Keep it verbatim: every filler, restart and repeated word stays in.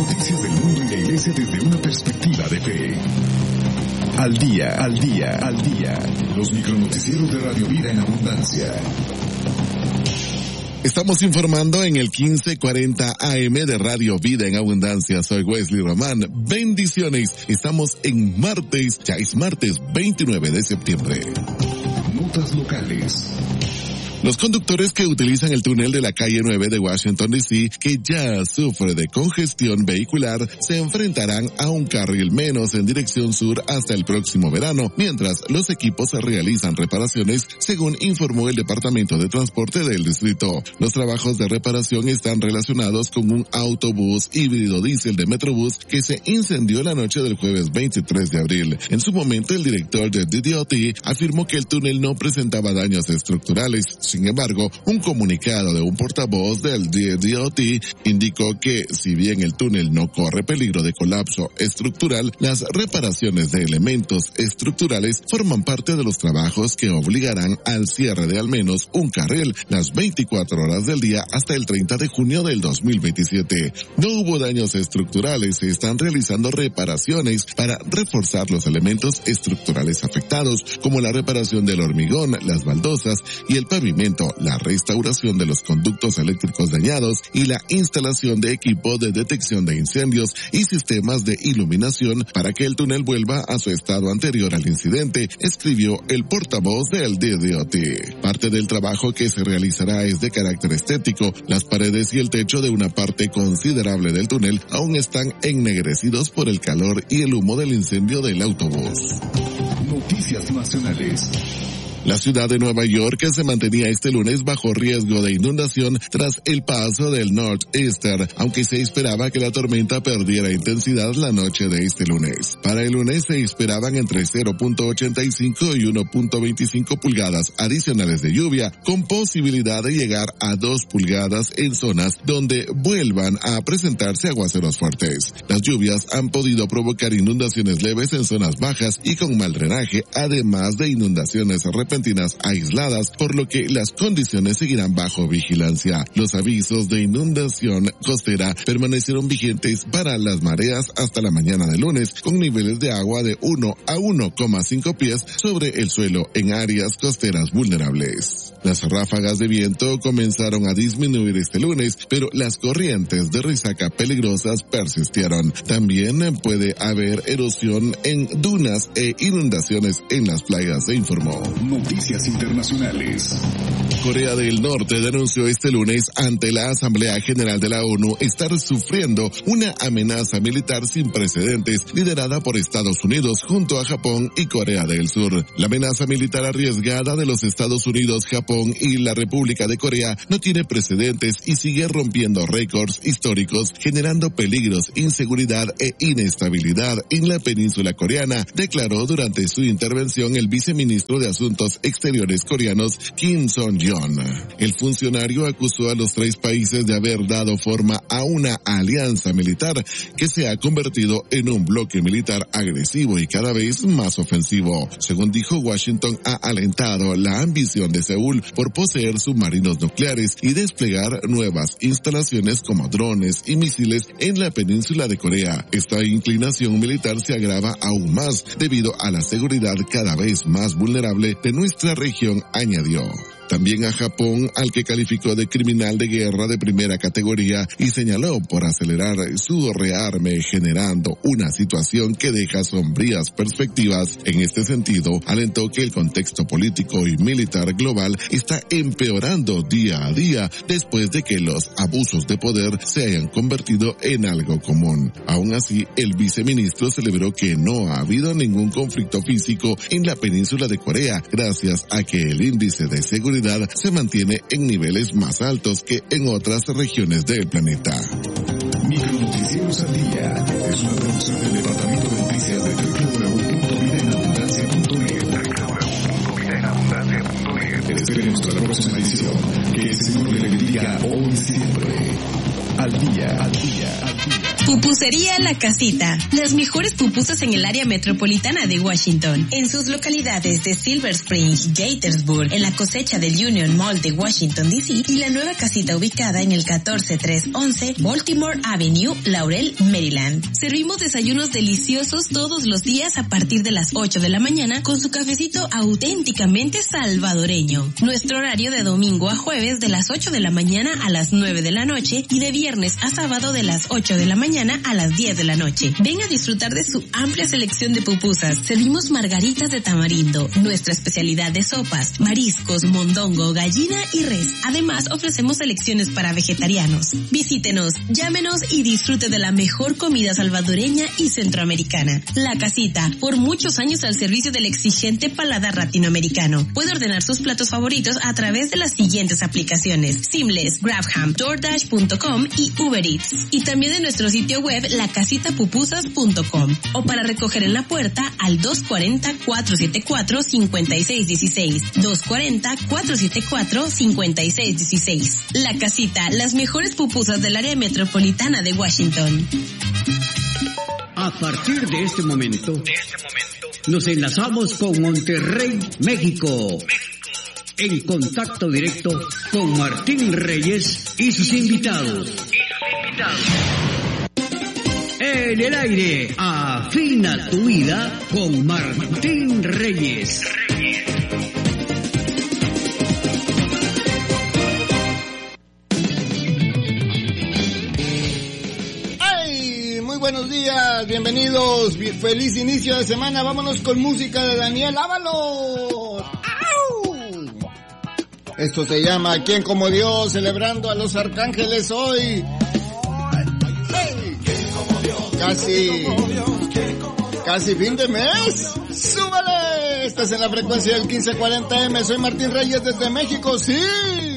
Noticias del mundo y la iglesia desde una perspectiva de fe. Al día, al día, al día. Los micronoticieros de Radio Vida en Abundancia. Estamos informando en el quince cuarenta A M de Radio Vida en Abundancia. Soy Wesley Román. Bendiciones. Estamos en martes, ya es martes veintinueve de septiembre. Notas locales. Los conductores que utilizan el túnel de la calle nueve de Washington D C, que ya sufre de congestión vehicular, se enfrentarán a un carril menos en dirección sur hasta el próximo verano, mientras los equipos realizan reparaciones, según informó el Departamento de Transporte del distrito. Los trabajos de reparación están relacionados con un autobús híbrido diésel de Metrobús que se incendió la noche del jueves veintitrés de abril. En su momento, el director de D D O T afirmó que el túnel no presentaba daños estructurales. Sin embargo, un comunicado de un portavoz del D D O T indicó que, si bien el túnel no corre peligro de colapso estructural, las reparaciones de elementos estructurales forman parte de los trabajos que obligarán al cierre de al menos un carril las veinticuatro horas del día hasta el treinta de junio del dos mil veintisiete. No hubo daños estructurales, se están realizando reparaciones para reforzar los elementos estructurales afectados, como la reparación del hormigón, las baldosas y el pavimento, la restauración de los conductos eléctricos dañados y la instalación de equipo de detección de incendios y sistemas de iluminación para que el túnel vuelva a su estado anterior al incidente, escribió el portavoz del D D O T. Parte del trabajo que se realizará es de carácter estético. Las paredes y el techo de una parte considerable del túnel aún están ennegrecidos por el calor y el humo del incendio del autobús. Noticias nacionales. La ciudad de Nueva York se mantenía este lunes bajo riesgo de inundación tras el paso del Northeaster, aunque se esperaba que la tormenta perdiera intensidad la noche de este lunes. Para el lunes se esperaban entre cero punto ochenta y cinco y uno punto veinticinco pulgadas adicionales de lluvia, con posibilidad de llegar a dos pulgadas en zonas donde vuelvan a presentarse aguaceros fuertes. Las lluvias han podido provocar inundaciones leves en zonas bajas y con mal drenaje, además de inundaciones repentinas aisladas, por lo que las condiciones seguirán bajo vigilancia. Los avisos de inundación costera permanecieron vigentes para las mareas hasta la mañana del lunes, con niveles de agua de uno a uno coma cinco pies sobre el suelo en áreas costeras vulnerables. Las ráfagas de viento comenzaron a disminuir este lunes, pero las corrientes de risaca peligrosas persistieron. También puede haber erosión en dunas e inundaciones en las playas, se informó. Noticias internacionales. Corea del Norte denunció este lunes ante la Asamblea General de la ONU estar sufriendo una amenaza militar sin precedentes liderada por Estados Unidos junto a Japón y Corea del Sur. La amenaza militar arriesgada de los Estados Unidos, Japón y la República de Corea no tiene precedentes y sigue rompiendo récords históricos, generando peligros, inseguridad e inestabilidad en la península coreana, declaró durante su intervención el viceministro de Asuntos Exteriores coreanos Kim Song-yeon. El funcionario acusó a los tres países de haber dado forma a una alianza militar que se ha convertido en un bloque militar agresivo y cada vez más ofensivo. Según dijo, Washington ha alentado la ambición de Seúl por poseer submarinos nucleares y desplegar nuevas instalaciones como drones y misiles en la península de Corea. Esta inclinación militar se agrava aún más debido a la seguridad cada vez más vulnerable de nuestra región, añadió. También a Japón, al que calificó de criminal de guerra de primera categoría y señaló por acelerar su rearme, generando una situación que deja sombrías perspectivas. En este sentido, alentó que el contexto político y militar global está empeorando día a día después de que los abusos de poder se hayan convertido en algo común. Aún así, el viceministro celebró que no ha habido ningún conflicto físico en la península de Corea, gracias a que el índice de seguridad se mantiene en niveles más altos que en otras regiones del planeta. Micronoticieros al día es una producción del Departamento de Noticias de doble u doble u doble u punto vida en abundancia punto net. doble u doble u doble u punto vida en abundancia punto net. Espere nuestra próxima edición. Que el Señor le bendiga hoy y siempre. Al día, al día, al día. Pupusería La Casita. Las mejores pupusas en el área metropolitana de Washington. En sus localidades de Silver Spring, Gaithersburg, en la cosecha del Union Mall de Washington D C y la nueva casita ubicada en el catorce tres once Baltimore Avenue, Laurel, Maryland. Servimos desayunos deliciosos todos los días a partir de las ocho de la mañana con su cafecito auténticamente salvadoreño. Nuestro horario de domingo a jueves de las ocho de la mañana a las nueve de la noche y de viernes a sábado de las ocho de la mañana a las diez de la noche. Ven a disfrutar de su amplia selección de pupusas. Servimos margaritas de tamarindo, nuestra especialidad de sopas, mariscos, mondongo, gallina y res. Además, ofrecemos selecciones para vegetarianos. Visítenos, llámenos y disfrute de la mejor comida salvadoreña y centroamericana. La Casita, por muchos años al servicio del exigente paladar latinoamericano. Puede ordenar sus platos favoritos a través de las siguientes aplicaciones: Seamless, Grabham, DoorDash punto com y Uber Eats. Y también de nuestro sitio web la casita pupusas punto com o para recoger en la puerta al dos cuatro cero, cuatro siete cuatro, cinco seis uno seis, dos cuatro cero, cuatro siete cuatro, cinco seis uno seis. La Casita, las mejores pupusas del área metropolitana de Washington. A partir de este momento, de este momento nos enlazamos con Monterrey, México, en contacto directo con Martín Reyes y sus invitados. Y sus invitados. En el aire, afina tu vida con Martín Reyes. ¡Ay! Muy buenos días, bienvenidos, feliz inicio de semana. Vámonos con música de Daniel Ábalos. ¡Au! Esto se llama ¿Quién como Dios? Celebrando a los arcángeles hoy. Casi, casi fin de mes. ¡Súbale! Estás en la frecuencia del quince cuarenta eme. Soy Martín Reyes desde México, sí.